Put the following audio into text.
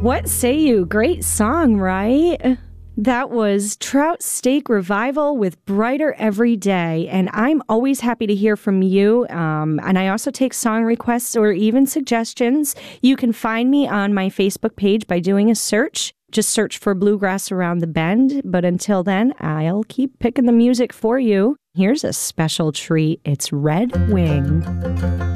What say you? Great song, right? That was Trout Steak Revival with Brighter Every Day. And I'm always happy to hear from you. And I also take song requests or even suggestions. You can find me on my Facebook page by doing a search. Just search for Bluegrass Around the Bend. But until then, I'll keep picking the music for you. Here's a special treat. It's Red Wing.